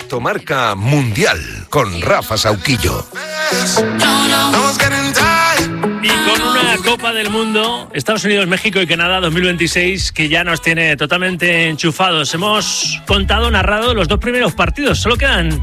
Directo Marca Mundial con Rafa Sauquillo. Y con una Copa del Mundo, Estados Unidos, México y Canadá 2026 que ya nos tiene totalmente enchufados. Hemos contado, narrado los dos primeros partidos. Solo quedan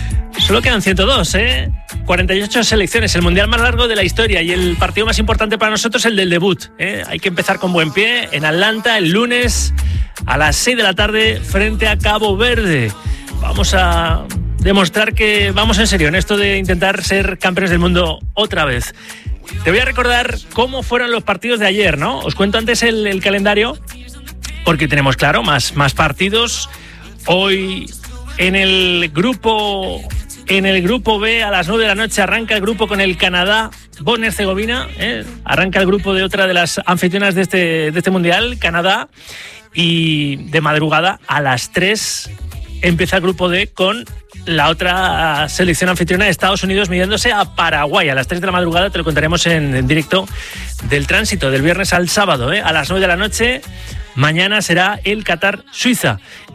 102, 48 selecciones, el mundial más largo de la historia y el partido más importante para nosotros, el del debut. Hay que empezar con buen pie en Atlanta el lunes a las 6 de la tarde frente a Cabo Verde. Vamos a demostrar que vamos en serio en esto de intentar ser campeones del mundo otra vez. Te voy a recordar cómo fueron los partidos de ayer, ¿no? Os cuento antes el calendario, porque tenemos, claro, más partidos. Hoy en el grupo B a las 9 de la noche arranca el grupo con el Canadá, Bosnia-Herzegovina. Arranca el grupo de otra de las anfitrionas de este mundial, Canadá. Y de madrugada a las 3 empieza el grupo D con la otra selección anfitriona de Estados Unidos midiéndose a Paraguay. A las 3 de la madrugada te lo contaremos en directo del tránsito del viernes al sábado. A las 9 de la noche mañana será el Qatar-Suiza,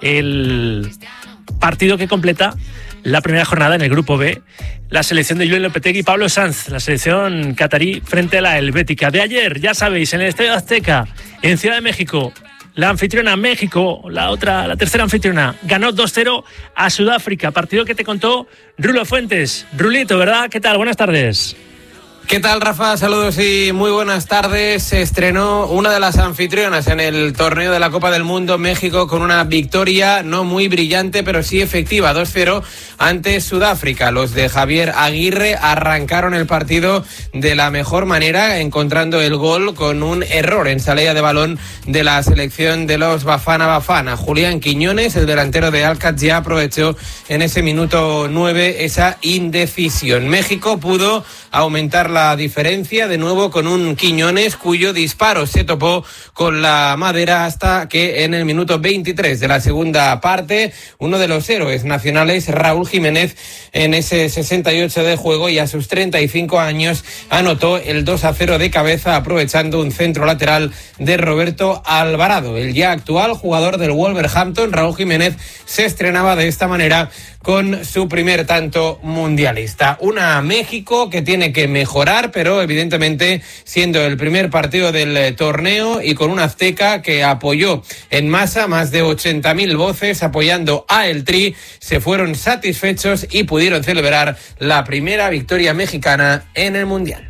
el partido que completa la primera jornada en el grupo B. La selección de Julen Lopetegui y Pablo Sanz, la selección catarí frente a la helvética. De ayer, ya sabéis, en el Estadio Azteca, en Ciudad de México, la anfitriona México, la tercera anfitriona, ganó 2-0 a Sudáfrica. Partido que te contó Rulo Fuentes. Rulito, ¿verdad? ¿Qué tal? Buenas tardes. ¿Qué tal, Rafa? Saludos y muy buenas tardes. Se estrenó una de las anfitrionas en el torneo de la Copa del Mundo, México, con una victoria no muy brillante, pero sí efectiva, 2-0 ante Sudáfrica. Los de Javier Aguirre arrancaron el partido de la mejor manera, encontrando el gol con un error en salida de balón de la selección de los Bafana Bafana. Julián Quiñones, el delantero de Alcatraz, ya aprovechó en ese minuto 9 esa indecisión. México pudo aumentar la diferencia de nuevo con un Quiñones cuyo disparo se topó con la madera hasta que en el minuto 23 de la segunda parte uno de los héroes nacionales, Raúl Jiménez, en ese 68 de juego y a sus 35 años anotó el 2-0 de cabeza aprovechando un centro lateral de Roberto Alvarado. El ya actual jugador del Wolverhampton, Raúl Jiménez, se estrenaba de esta manera con su primer tanto mundialista. Una México que tiene que mejorar, pero evidentemente siendo el primer partido del torneo y con un Azteca que apoyó en masa, más de 80.000 voces apoyando a el Tri, se fueron satisfechos y pudieron celebrar la primera victoria mexicana en el Mundial.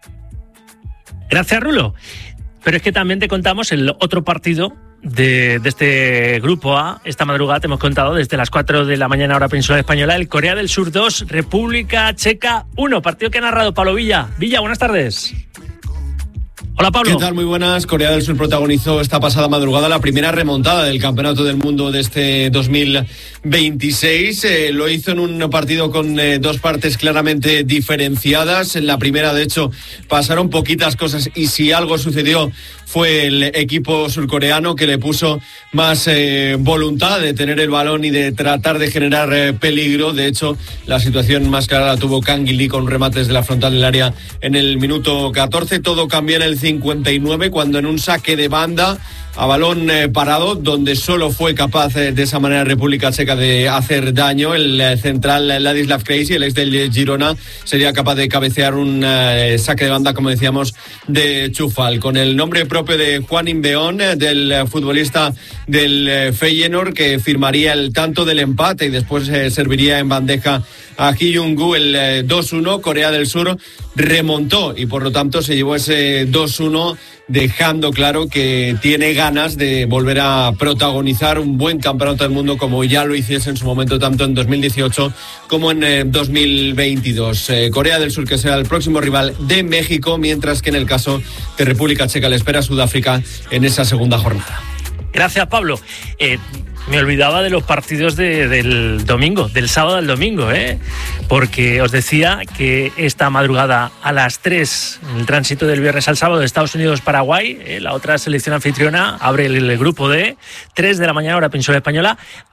Gracias, Rulo. Pero es que también te contamos el otro partido de este grupo A. Esta madrugada te hemos contado desde las 4 de la mañana hora peninsular española el Corea del Sur 2, República Checa 1, partido que ha narrado Pablo Villa. Villa, buenas tardes. Hola, Pablo. ¿Qué tal? Muy buenas. Corea del Sur protagonizó esta pasada madrugada la primera remontada del Campeonato del Mundo de este 2026. Lo hizo en un partido con dos partes claramente diferenciadas. En la primera, de hecho, pasaron poquitas cosas y si algo sucedió fue el equipo surcoreano que le puso más voluntad de tener el balón y de tratar de generar peligro. De hecho, la situación más clara la tuvo Kang Il-lee con remates de la frontal del área en el minuto 14. Todo cambió en el 59 cuando en un saque de banda a balón parado, donde solo fue capaz de esa manera República Checa de hacer daño, el central Ladislav Krejci, el ex del Girona, sería capaz de cabecear un saque de banda, como decíamos, de Chufal, con el nombre propio de Juan Inbeón, del futbolista del Feyenoord, que firmaría el tanto del empate y después serviría en bandeja a Ji Young-gu el 2-1. Corea del Sur remontó y por lo tanto se llevó ese 2-1, dejando claro que tiene ganas de volver a protagonizar un buen campeonato del mundo como ya lo hiciese en su momento tanto en 2018 como en 2022. Corea del Sur que será el próximo rival de México, mientras que en el caso de República Checa le espera a Sudáfrica en esa segunda jornada. Gracias, Pablo. Me olvidaba de los partidos del domingo, del sábado al domingo, porque os decía que esta madrugada a las 3, en el tránsito del viernes al sábado, de Estados Unidos-Paraguay, la otra selección anfitriona abre el grupo D, 3 de la mañana hora peninsular española.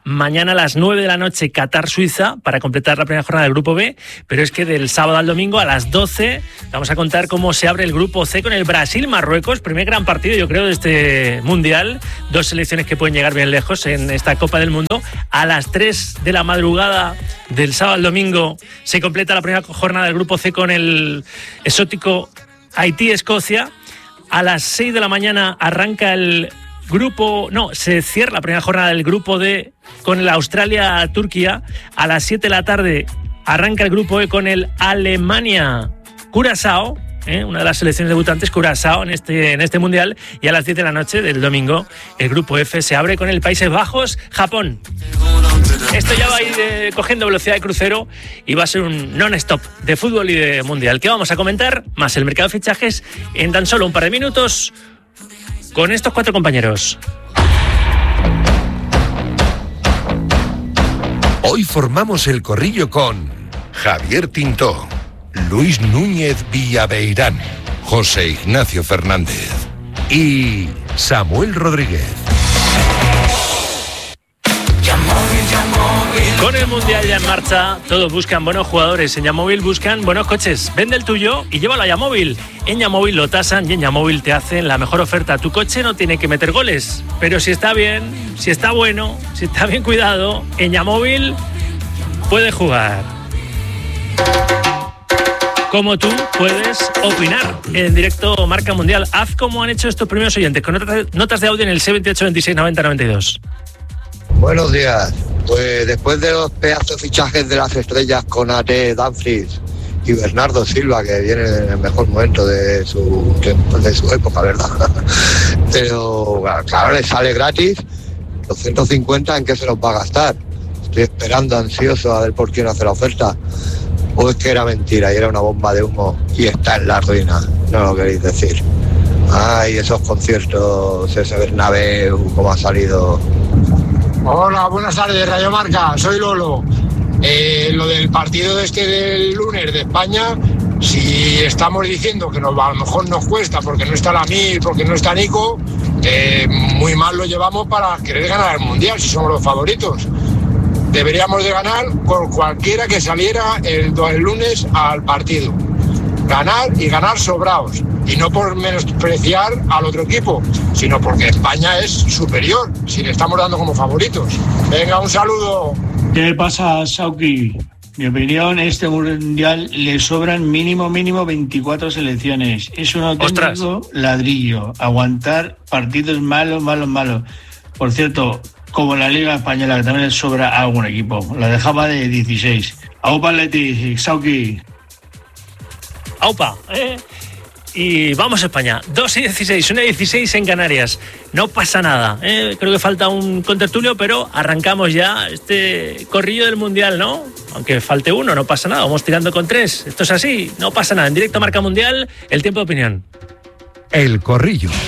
Mañana a las 9 de la noche, Qatar-Suiza, para completar la primera jornada del Grupo B. Pero es que del sábado al domingo a las 12 vamos a contar cómo se abre el Grupo C con el Brasil-Marruecos. Primer gran partido, yo creo, de este Mundial. Dos selecciones que pueden llegar bien lejos en esta Copa del Mundo. A las 3 de la madrugada del sábado al domingo se completa la primera jornada del Grupo C con el exótico Haití-Escocia. A las 6 de la mañana arranca se cierra la primera jornada del Grupo D con el Australia-Turquía. A las 7 de la tarde arranca el Grupo E con el Alemania-Curazao, una de las selecciones debutantes, Curazao, en este Mundial. Y a las 10 de la noche del domingo el Grupo F se abre con el Países Bajos-Japón. Esto ya va a ir cogiendo velocidad de crucero y va a ser un non-stop de fútbol y de Mundial, que vamos a comentar, más el mercado de fichajes, en tan solo un par de minutos con estos 4 compañeros. Hoy formamos el corrillo con Javier Tintó, Luis Núñez Villaveirán, José Ignacio Fernández y Samuel Rodríguez. Con el Mundial ya en marcha, todos buscan buenos jugadores. En Yamóvil buscan buenos coches. Vende el tuyo y llévalo a Yamóvil. En Yamóvil lo tasan y en Yamóvil te hacen la mejor oferta. Tu coche no tiene que meter goles, pero si está bien, si está bueno, si está bien cuidado, en Yamóvil puedes jugar. Como tú puedes opinar en directo Marca Mundial. Haz como han hecho estos primeros oyentes, con notas de audio en el 628 26 90 92. Buenos días. Pues después de los pedazos fichajes de las estrellas con Konaté, Dumfries y Bernardo Silva, que viene en el mejor momento de su época, ¿verdad? Pero claro, le sale gratis. Los 150, ¿en qué se los va a gastar? Estoy esperando ansioso a ver por quién hace la oferta. O es que era mentira y era una bomba de humo y está en la ruina. No lo queréis decir. Ay, esos conciertos, ese Bernabéu, cómo ha salido. Hola, buenas tardes, Radio Marca, soy Lolo. Lo del partido del lunes de España, si estamos diciendo que a lo mejor nos cuesta porque no está la Mil, porque no está Nico, muy mal lo llevamos para querer ganar el Mundial, si somos los favoritos. Deberíamos de ganar por cualquiera que saliera el lunes al partido. Ganar y ganar sobraos. Y no por menospreciar al otro equipo, sino porque España es superior, si le estamos dando como favoritos. Venga, un saludo. ¿Qué pasa, Sauki? Mi opinión, este Mundial le sobran mínimo 24 selecciones. Es un auténtico ladrillo. Aguantar partidos malos. Por cierto, como la Liga Española, que también le sobra a algún equipo. La dejaba de 16. Aupa, Leti, Sauki. Aupa, Y vamos a España, 2:16, 1:16 en Canarias. No pasa nada, creo que falta un contertulio, pero arrancamos ya este corrillo del Mundial, ¿no? Aunque falte uno, no pasa nada, vamos tirando con 3. Esto es así, no pasa nada. En directo Marca Mundial, el tiempo de opinión. El corrillo.